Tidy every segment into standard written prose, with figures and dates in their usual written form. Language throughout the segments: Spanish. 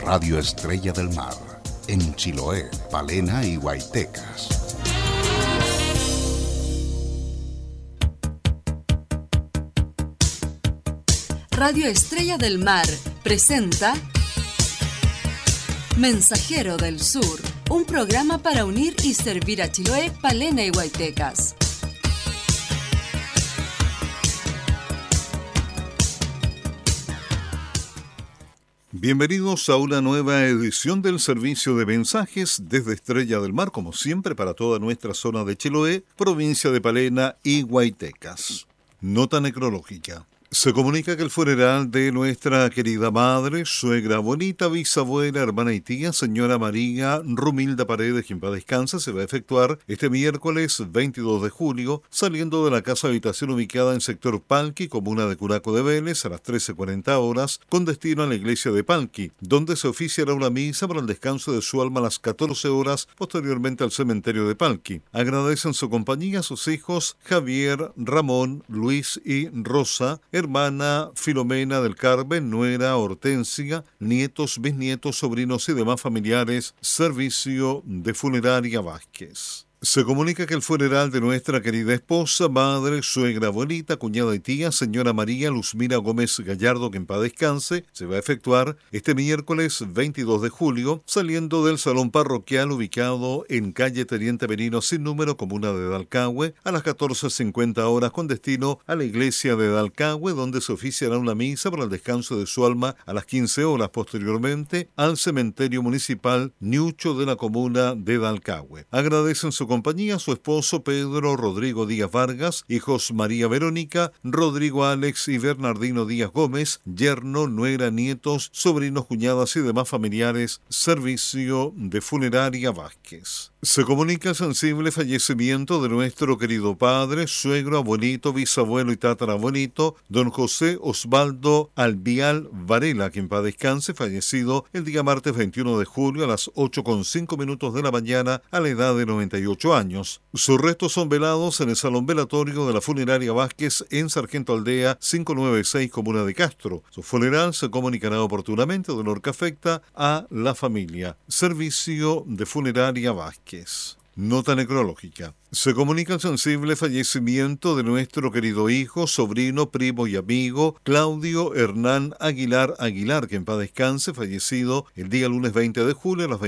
Radio Estrella del Mar, en Chiloé, Palena y Huaytecas. Radio Estrella del Mar presenta Mensajero del Sur, un programa para unir y servir a Chiloé, Palena y Huaytecas. Bienvenidos a una nueva edición del servicio de mensajes desde Estrella del Mar, como siempre, para toda nuestra zona de Chiloé, provincia de Palena y Huaytecas. Nota necrológica. Se comunica que el funeral de nuestra querida madre, suegra, abuelita, bisabuela, hermana y tía, señora María Rumilda Paredes, quien paz descanse, se va a efectuar este miércoles 22 de julio, saliendo de la casa habitación ubicada en sector Palqui, comuna de Curaco de Vélez, a las 13:40 horas, con destino a la iglesia de Palqui, donde se oficiará una misa para el descanso de su alma a las 14 horas, posteriormente al cementerio de Palqui. Agradecen su compañía a sus hijos Javier, Ramón, Luis y Rosa, hermana Filomena del Carmen, nuera Hortensia, nietos, bisnietos, sobrinos y demás familiares. Servicio de Funeraria Vázquez. Se comunica que el funeral de nuestra querida esposa, madre, suegra, abuelita, cuñada y tía, señora María Luzmira Gómez Gallardo, que en paz descanse, se va a efectuar este miércoles 22 de julio, saliendo del salón parroquial ubicado en calle Teniente Merino sin número, comuna de Dalcahue, a las 14:50 horas, con destino a la iglesia de Dalcahue, donde se oficiará una misa para el descanso de su alma a las 15 horas, posteriormente al cementerio municipal Ñucho de la comuna de Dalcahue. Agradecen su compañía su esposo Pedro Rodrigo Díaz Vargas, hijos María Verónica, Rodrigo Alex y Bernardino Díaz Gómez, yerno, nuera, nietos, sobrinos, cuñadas y demás familiares. Servicio de Funeraria Vázquez. Se comunica el sensible fallecimiento de nuestro querido padre, suegro, abuelito, bisabuelo y tatarabuelito, don José Osvaldo Albial Varela, quien paz descanse, fallecido el día martes 21 de julio a las 8:05 de la mañana a la edad de 98 años. Sus restos son velados en el salón velatorio de la Funeraria Vázquez en Sargento Aldea 596, comuna de Castro. Su funeral se comunicará oportunamente, dolor que afecta a la familia. Servicio de Funeraria Vázquez. Nota necrológica. Se comunica el sensible fallecimiento de nuestro querido hijo, sobrino, primo y amigo Claudio Hernán Aguilar Aguilar, que en paz descanse, fallecido el día lunes 20 de julio a las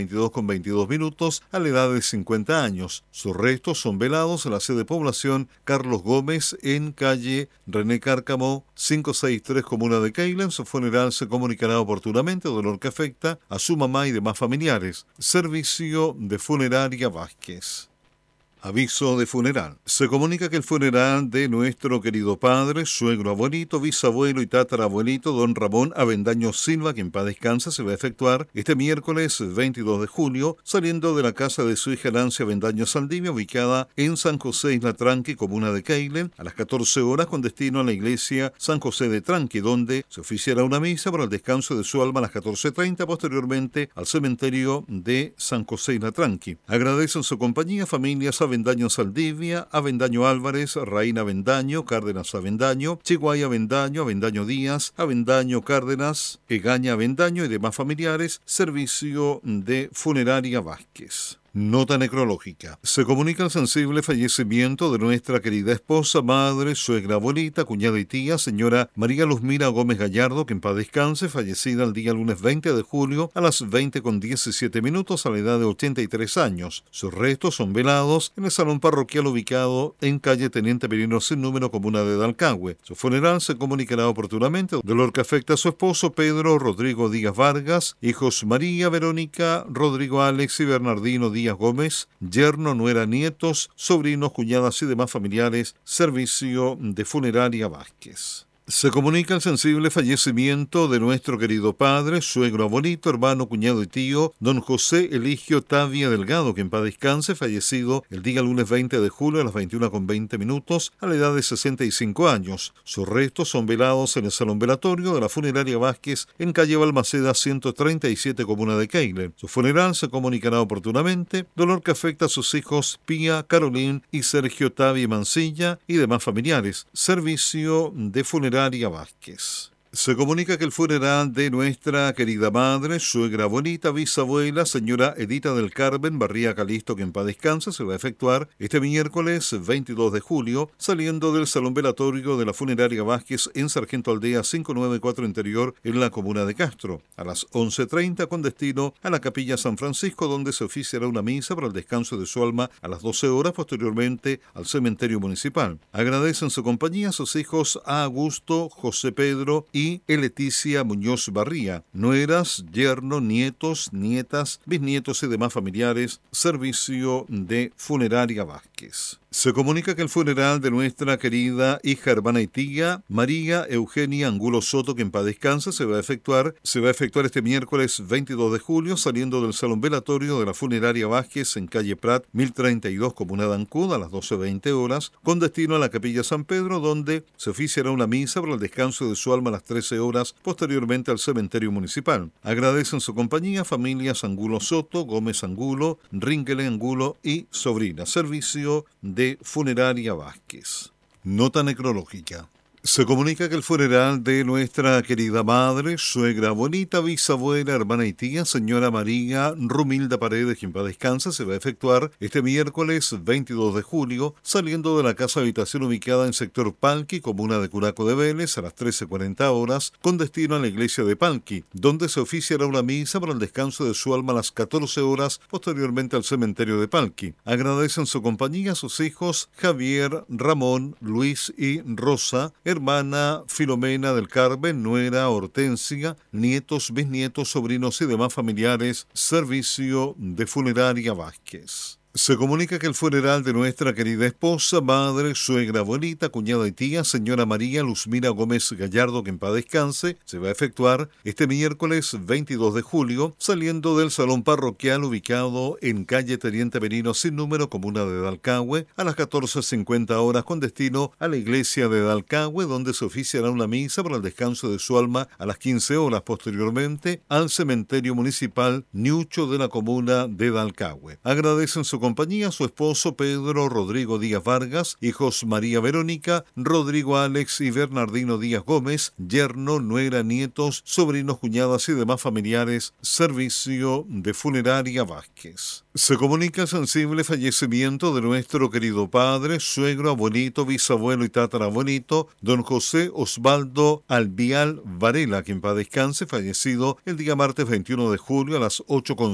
22:22 a la edad de 50 años. Sus restos son velados en la sede de población Carlos Gómez en calle René Cárcamo 563, comuna de Keilen. Su funeral se comunicará oportunamente, dolor que afecta a su mamá y demás familiares. Servicio de Funeraria Vázquez. Aviso de funeral. Se comunica que el funeral de nuestro querido padre, suegro, abuelito, bisabuelo y tatarabuelito, don Ramón Avendaño Silva, que en paz descanse, se va a efectuar este miércoles 22 de julio, saliendo de la casa de su hija Lancia Avendaño Saldivia, ubicada en San José Isla Tranqui, comuna de Keilen, a las 14 horas, con destino a la iglesia San José de Tranqui, donde se oficiará una misa para el descanso de su alma a las 14:30, posteriormente al cementerio de San José Isla Tranqui. Agradecen su compañía familias Avendaño Saldivia, Avendaño Álvarez, Reina Avendaño, Cárdenas Avendaño, Chiguay Avendaño, Avendaño Díaz, Avendaño Cárdenas, Egaña Avendaño y demás familiares. Servicio de Funeraria Vázquez. Nota necrológica. Se comunica el sensible fallecimiento de nuestra querida esposa, madre, suegra, abuelita, cuñada y tía, señora María Luzmira Gómez Gallardo, que en paz descanse, fallecida el día lunes 20 de julio a las 20:17 a la edad de 83 años. Sus restos son velados en el salón parroquial ubicado en calle Teniente Merino sin número, comuna de Dalcahue. Su funeral se comunicará oportunamente, dolor que afecta a su esposo Pedro Rodrigo Díaz Vargas, hijos María Verónica, Rodrigo Alex y Bernardino Díaz Gómez, yerno, nuera, nietos, sobrinos, cuñadas y demás familiares. Servicio de Funeraria Vázquez. Se comunica el sensible fallecimiento de nuestro querido padre, suegro, abuelito, hermano, cuñado y tío, don José Eligio Tavia Delgado, que en paz descanse, fallecido el día lunes 20 de julio a las 21:20 a la edad de 65 años. Sus restos son velados en el salón velatorio de la Funeraria Vázquez en calle Balmaceda 137, comuna de Keilen. Su funeral se comunicará oportunamente, dolor que afecta a sus hijos Pía, Carolín y Sergio Tavia Mancilla y demás familiares. Servicio de Funeraria Vázquez. Se comunica que el funeral de nuestra querida madre, suegra, abuelita, bisabuela, señora Edita del Carmen Barría Calisto, que en paz descanse, se va a efectuar este miércoles 22 de julio, saliendo del Salón Velatorio de la Funeraria Vázquez en Sargento Aldea 594 Interior, en la comuna de Castro, a las 11:30, con destino a la Capilla San Francisco, donde se oficiará una misa para el descanso de su alma a las 12 horas, posteriormente al cementerio municipal. Agradecen su compañía a sus hijos A. Augusto, José Pedro y Leticia Muñoz Barría, nueras, yerno, nietos, nietas, bisnietos y demás familiares, servicio de Funeraria Vázquez. Se comunica que el funeral de nuestra querida hija, hermana y tía María Eugenia Angulo Soto, que en paz descanse, se va a efectuar este miércoles 22 de julio, saliendo del Salón Velatorio de la Funeraria Vázquez en calle Prat 1032, comuna de Ancud, a las 12:20 horas, con destino a la Capilla San Pedro, donde se oficiará una misa para el descanso de su alma a las 13 horas, posteriormente al cementerio municipal. Agradecen su compañía familias Angulo Soto, Gómez Angulo, Rinquele Angulo y sobrina. Servicio de Funeraria Vázquez. Nota necrológica. Se comunica que el funeral de nuestra querida madre, suegra, abuelita, bisabuela, hermana y tía, señora María Rumilda Paredes, quien paz descanse, se va a efectuar este miércoles 22 de julio, saliendo de la casa habitación ubicada en sector Palqui, comuna de Curaco de Vélez, a las 13:40 horas, con destino a la iglesia de Palqui, donde se oficiará una misa para el descanso de su alma a las 14 horas, posteriormente al cementerio de Palqui. Agradecen su compañía a sus hijos Javier, Ramón, Luis y Rosa, hermana Filomena del Carmen, nuera Hortensia, nietos, bisnietos, sobrinos y demás familiares, servicio de Funeraria Vázquez. Se comunica que el funeral de nuestra querida esposa, madre, suegra, abuelita, cuñada y tía, señora María Luzmira Gómez Gallardo, que en paz descanse, se va a efectuar este miércoles 22 de julio, saliendo del salón parroquial ubicado en calle Teniente Merino sin número, comuna de Dalcahue, a las 14:50 horas, con destino a la iglesia de Dalcahue, donde se oficiará una misa para el descanso de su alma a las 15 horas, posteriormente al cementerio municipal Ñucho de la comuna de Dalcahue. Agradecen su compañía su esposo Pedro Rodrigo Díaz Vargas, hijos María Verónica, Rodrigo Alex y Bernardino Díaz Gómez, yerno, nuera, nietos, sobrinos, cuñadas y demás familiares, servicio de Funeraria Vázquez. Se comunica el sensible fallecimiento de nuestro querido padre, suegro, abuelito, bisabuelo y tatarabuelito, don José Osvaldo Albial Varela, quien en paz descanse, fallecido el día martes 21 de julio a las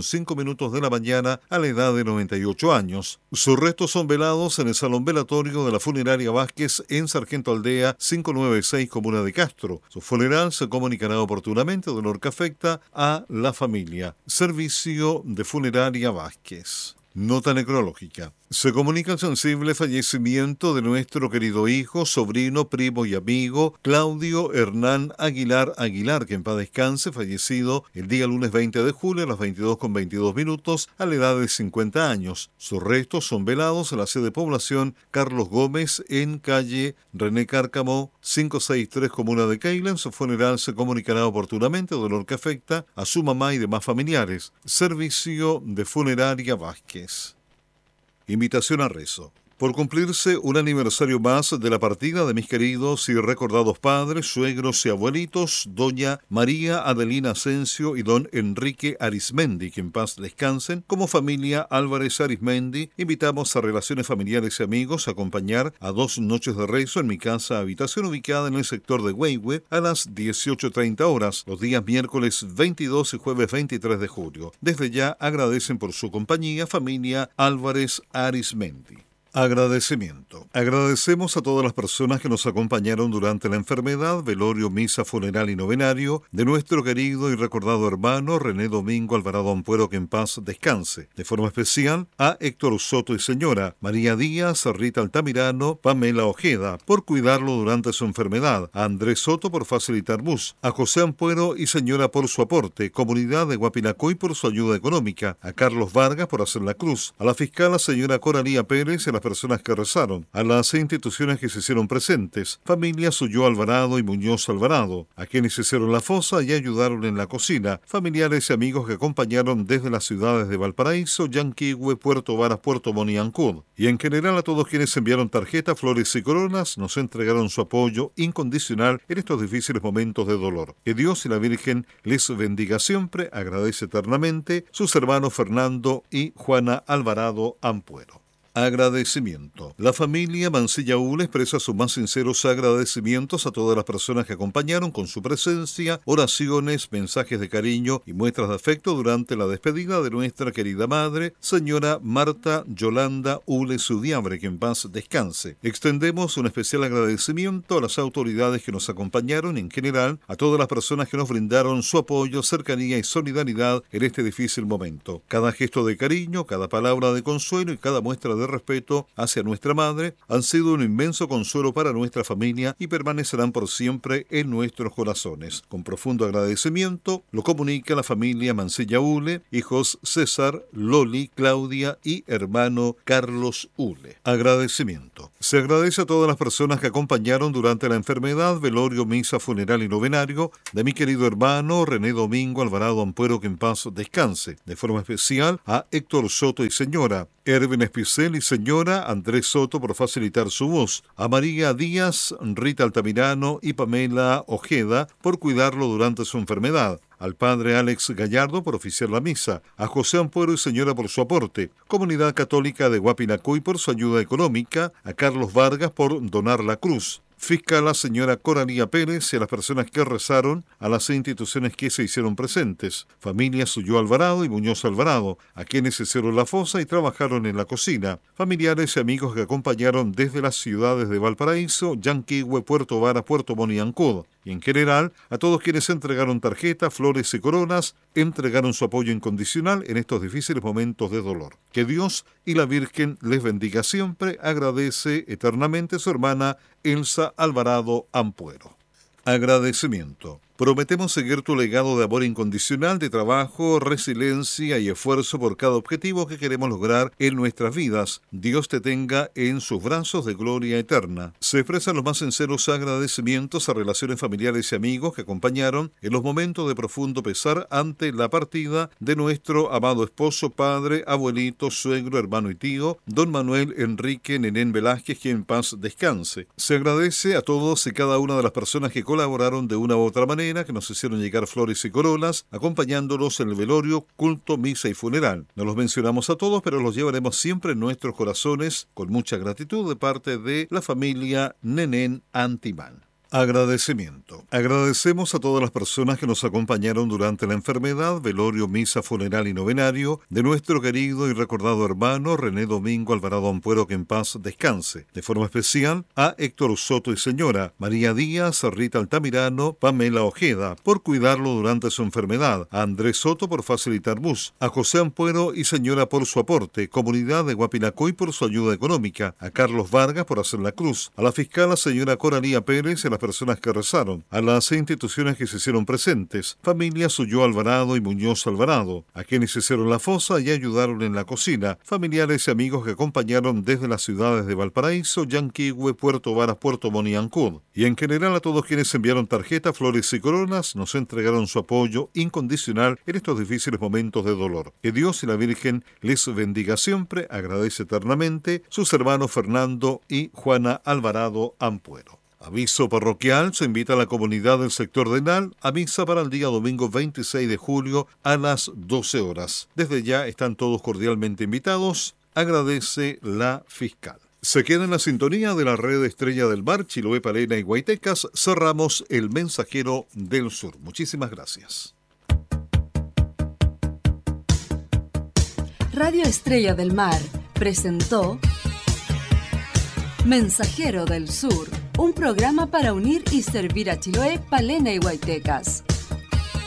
8:05 de la mañana a la edad de 98 años. Sus restos son velados en el Salón Velatorio de la Funeraria Vázquez en Sargento Aldea 596, comuna de Castro. Su funeral se comunicará oportunamente, dolor que afecta a la familia. Servicio de Funeraria Vázquez. Nota necrológica. Se comunica el sensible fallecimiento de nuestro querido hijo, sobrino, primo y amigo Claudio Hernán Aguilar Aguilar, que en paz descanse, fallecido el día lunes 20 de julio a las 22:22 a la edad de 50 años. Sus restos son velados en la sede de población Carlos Gómez en calle René Cárcamo 563, comuna de Keilen. Su funeral se comunicará oportunamente, dolor que afecta a su mamá y demás familiares. Servicio de Funeraria Vázquez. Invitación a rezo. Por cumplirse un aniversario más de la partida de mis queridos y recordados padres, suegros y abuelitos, doña María Adelina Asensio y don Enrique Arismendi, que en paz descansen, como familia Álvarez Arismendi, invitamos a relaciones familiares y amigos a acompañar a 2 noches de rezo en mi casa habitación ubicada en el sector de Huehue a las 18:30 horas, los días miércoles 22 y jueves 23 de julio. Desde ya agradecen por su compañía familia Álvarez Arismendi. Agradecimiento. Agradecemos a todas las personas que nos acompañaron durante la enfermedad, velorio, misa, funeral y novenario de nuestro querido y recordado hermano René Domingo Alvarado Ampuero, que en paz descanse. De forma especial a Héctor Soto y señora, María Díaz, Rita Altamirano, Pamela Ojeda, por cuidarlo durante su enfermedad, a Andrés Soto por facilitar bus, a José Ampuero y señora por su aporte, comunidad de Guapinacoy por su ayuda económica, a Carlos Vargas por hacer la cruz, a la fiscal señora Coralía Pérez y a la las personas que rezaron, a las instituciones que se hicieron presentes, familia Sulló Alvarado y Muñoz Alvarado, a quienes hicieron la fosa y ayudaron en la cocina, familiares y amigos que acompañaron desde las ciudades de Valparaíso, Yanquihue, Puerto Varas, Puerto Montt y Ancud, y en general a todos quienes enviaron tarjetas, flores y coronas, nos entregaron su apoyo incondicional en estos difíciles momentos de dolor. Que Dios y la Virgen les bendiga siempre, agradece eternamente sus hermanos Fernando y Juana Alvarado Ampuero. Agradecimiento. La familia Mancilla Ule expresa sus más sinceros agradecimientos a todas las personas que acompañaron con su presencia, oraciones, mensajes de cariño y muestras de afecto durante la despedida de nuestra querida madre, señora Marta Yolanda Ule Sudiabre, que en paz descanse. Extendemos un especial agradecimiento a las autoridades que nos acompañaron, en general, a todas las personas que nos brindaron su apoyo, cercanía y solidaridad en este difícil momento. Cada gesto de cariño, cada palabra de consuelo y cada muestra de respeto hacia nuestra madre han sido un inmenso consuelo para nuestra familia y permanecerán por siempre en nuestros corazones. Con profundo agradecimiento lo comunica la familia Mancilla Ule, hijos César, Loli, Claudia y hermano Carlos Ule. Agradecimiento. Se agradece a todas las personas que acompañaron durante la enfermedad, velorio, misa, funeral y novenario de mi querido hermano René Domingo Alvarado Ampuero, que en paz descanse. De forma especial a Héctor Soto y señora, Erwin Espicel y señora Andrés Soto por facilitar su voz, a María Díaz, Rita Altamirano y Pamela Ojeda por cuidarlo durante su enfermedad, al padre Alex Gallardo por oficiar la misa, a José Ampuero y señora por su aporte, Comunidad Católica de Guapinacuy por su ayuda económica, a Carlos Vargas por donar la cruz, fiscal la señora Coralía Pérez y a las personas que rezaron, a las instituciones que se hicieron presentes, familia Sulló Alvarado y Muñoz Alvarado, a quienes hicieron la fosa y trabajaron en la cocina, familiares y amigos que acompañaron desde las ciudades de Valparaíso, Yanquihue, Puerto Varas, Puerto Montt y Ancud, y en general a todos quienes entregaron tarjetas, flores y coronas, entregaron su apoyo incondicional en estos difíciles momentos de dolor. Que Dios y la Virgen les bendiga siempre, agradece eternamente su hermana Elsa Alvarado Ampuero. Agradecimiento. Prometemos seguir tu legado de amor incondicional, de trabajo, resiliencia y esfuerzo por cada objetivo que queremos lograr en nuestras vidas. Dios te tenga en sus brazos de gloria eterna. Se expresan los más sinceros agradecimientos a relaciones familiares y amigos que acompañaron en los momentos de profundo pesar ante la partida de nuestro amado esposo, padre, abuelito, suegro, hermano y tío, don Manuel Enrique Nenén Velázquez, que en paz descanse. Se agradece a todos y cada una de las personas que colaboraron de una u otra manera, que nos hicieron llegar flores y coronas, acompañándolos en el velorio, culto, misa y funeral. No los mencionamos a todos, pero los llevaremos siempre en nuestros corazones con mucha gratitud de parte de la familia Nenén Antimán. Agradecimiento. Agradecemos a todas las personas que nos acompañaron durante la enfermedad, velorio, misa, funeral y novenario de nuestro querido y recordado hermano René Domingo Alvarado Ampuero, que en paz descanse. De forma especial a Héctor Soto y señora, María Díaz, Rita Altamirano, Pamela Ojeda por cuidarlo durante su enfermedad, a Andrés Soto por facilitar bus, a José Ampuero y señora por su aporte, Comunidad de Guapinacuy por su ayuda económica, a Carlos Vargas por hacer la cruz, a la fiscal, la señora Coralía Pérez y a las personas que rezaron, a las instituciones que se hicieron presentes, familia Sulló Alvarado y Muñoz Alvarado, a quienes hicieron la fosa y ayudaron en la cocina, familiares y amigos que acompañaron desde las ciudades de Valparaíso, Yanquihue, Puerto Varas, Puerto Montt y Ancud, y en general a todos quienes enviaron tarjetas, flores y coronas, nos entregaron su apoyo incondicional en estos difíciles momentos de dolor. Que Dios y la Virgen les bendiga siempre, agradece eternamente sus hermanos Fernando y Juana Alvarado Ampuero. Aviso parroquial: se invita a la comunidad del sector de Nal a misa para el día domingo 26 de julio a las 12 horas. Desde ya están todos cordialmente invitados, agradece la fiscal. Se queda en la sintonía de la red Estrella del Mar, Chiloé, Palena y Guaytecas. Cerramos el Mensajero del Sur. Muchísimas gracias. Radio Estrella del Mar presentó Mensajero del Sur, un programa para unir y servir a Chiloé, Palena y Guaytecas.